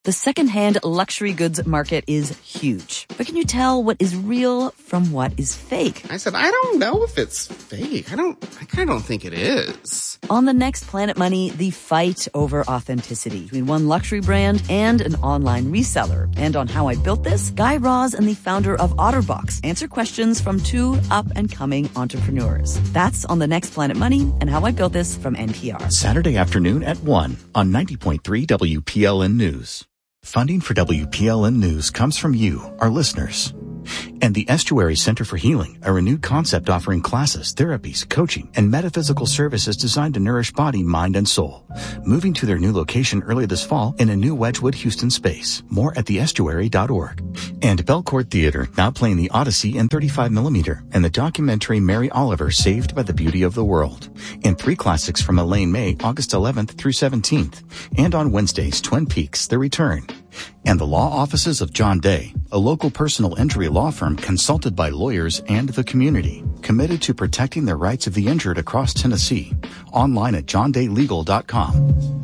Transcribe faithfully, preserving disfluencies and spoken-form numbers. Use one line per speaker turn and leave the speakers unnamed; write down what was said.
The secondhand luxury goods market is huge. But can you tell what is real from what is fake?
I said, I don't know if it's fake. I don't, I kind of don't think it is.
On the next Planet Money, the fight over authenticity between one luxury brand and an online reseller. And on How I Built This, Guy Raz and the founder of Otterbox answer questions from two up-and-coming entrepreneurs. That's on the next Planet Money and How I Built This from N P R.
Saturday afternoon at one on ninety point three W P L N News. Funding for W P L N News comes from you, our listeners. And the Estuary Center for Healing, a renewed concept offering classes, therapies, coaching, and metaphysical services designed to nourish body, mind, and soul. Moving to their new location early this fall in a new Wedgwood, Houston space. More at the estuary dot org. And Belcourt Theater, now playing the Odyssey in thirty-five millimeter and the documentary Mary Oliver, Saved by the Beauty of the World. And three classics from Elaine May, August eleventh through seventeenth. And on Wednesdays, Twin Peaks, The Return. And the law offices of John Day, a local personal injury law firm consulted by lawyers and the community, committed to protecting the rights of the injured across Tennessee. Online at john day legal dot com.